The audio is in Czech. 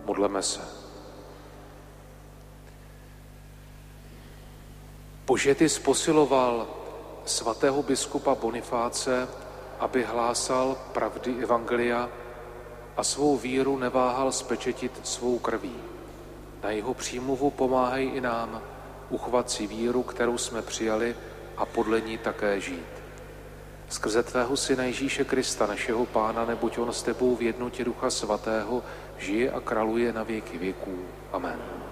Modleme se. Bože, ty jsi posiloval svatého biskupa Bonifáce, aby hlásal pravdy evangelia a svou víru neváhal spečetit svou krví. Na jeho přímluvu pomáhej i nám uchovat si víru, kterou jsme přijali, a podle ní také žít. Skrze tvého syna Ježíše Krista, našeho Pána, neboť on s tebou v jednotě Ducha Svatého žije a králuje na věky věků. Amen.